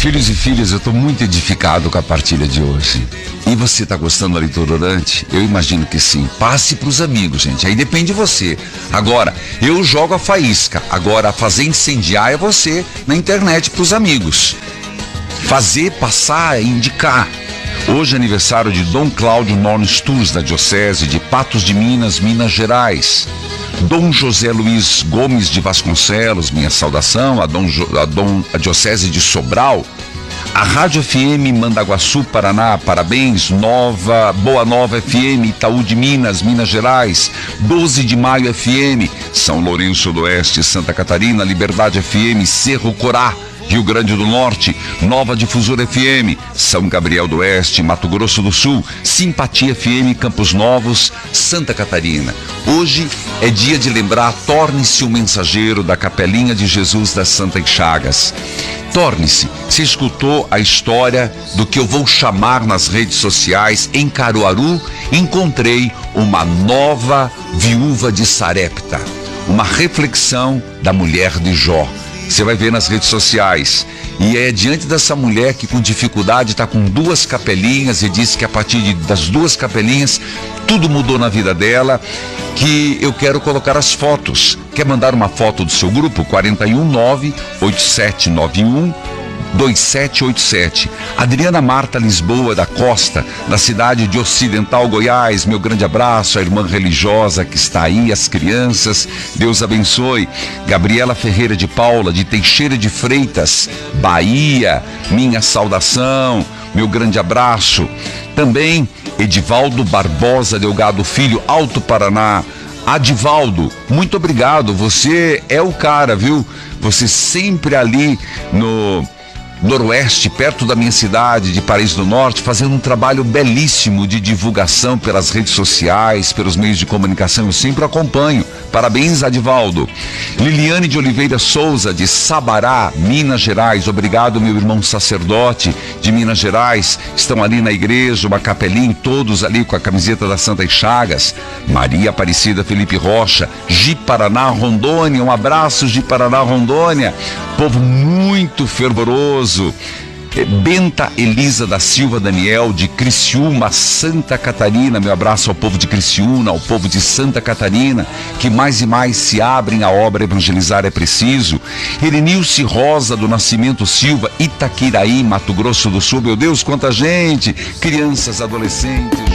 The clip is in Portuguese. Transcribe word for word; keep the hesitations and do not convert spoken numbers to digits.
Filhos e filhas, eu estou muito edificado com a partilha de hoje. E você está gostando da leitura orante? Eu imagino que sim. Passe para os amigos, gente. Aí depende de você. Agora, eu jogo a faísca. Agora, fazer incendiar é você na internet para os amigos. Fazer, passar, indicar. Hoje é aniversário de Dom Cláudio Norn Sturz, da Diocese de Patos de Minas, Minas Gerais. Dom José Luiz Gomes de Vasconcelos, minha saudação, a, Dom, a, Dom, a Diocese de Sobral, a Rádio F M Mandaguaçu, Paraná, parabéns, Nova, Boa Nova F M, Itaú de Minas, Minas Gerais, doze de Maio F M, São Lourenço do Oeste, Santa Catarina, Liberdade F M, Cerro Corá, Rio Grande do Norte, Nova Difusora F M, São Gabriel do Oeste, Mato Grosso do Sul, Simpatia F M, Campos Novos, Santa Catarina. Hoje é dia de lembrar, torne-se o mensageiro da Capelinha de Jesus das Santas Chagas. Torne-se. Se escutou a história do que eu vou chamar nas redes sociais, em Caruaru, encontrei uma nova viúva de Sarepta. Uma reflexão da mulher de Jó. Você vai ver nas redes sociais. E é diante dessa mulher que com dificuldade está com duas capelinhas e disse que a partir de, das duas capelinhas tudo mudou na vida dela, que eu quero colocar as fotos. Quer mandar uma foto do seu grupo? quatro um nove, oito sete nove um, dois sete oito sete. Adriana Marta Lisboa da Costa, da cidade de Ocidental, Goiás, meu grande abraço, a irmã religiosa que está aí, as crianças, Deus abençoe. Gabriela Ferreira de Paula, de Teixeira de Freitas, Bahia, minha saudação, meu grande abraço. Também Edivaldo Barbosa Delgado Filho, Alto Paraná. Adivaldo, muito obrigado, você é o cara, viu? Você sempre ali no Noroeste, perto da minha cidade de Paris do Norte, fazendo um trabalho belíssimo de divulgação pelas redes sociais, pelos meios de comunicação, eu sempre acompanho. Parabéns, Adivaldo. Liliane de Oliveira Souza, de Sabará, Minas Gerais, obrigado, meu irmão sacerdote de Minas Gerais, estão ali na igreja, uma capelinha, todos ali com a camiseta das Santas Chagas. Maria Aparecida Felipe Rocha, Ji Paraná, Rondônia, um abraço, Ji Paraná, Rondônia, povo muito fervoroso. Benta Elisa da Silva Daniel, de Criciúma, Santa Catarina, meu abraço ao povo de Criciúma, ao povo de Santa Catarina, que mais e mais se abrem à obra Evangelizar é Preciso. Erenilce Rosa do Nascimento Silva, Itaquiraí, Mato Grosso do Sul, meu Deus, quanta gente, crianças, adolescentes,